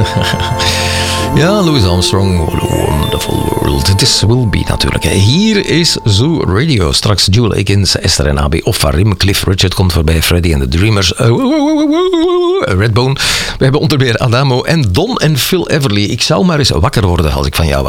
Ja, Louis Armstrong, what a wonderful world. This will be natuurlijk. Hier is Zoo Radio. Straks Jewel Akins, Esther en Abi of Farim. Cliff Richard komt voorbij, Freddy en de Dreamers. Redbone. We hebben onder meer Adamo en Don en Phil Everly. Ik zou maar eens wakker worden als ik van jou was.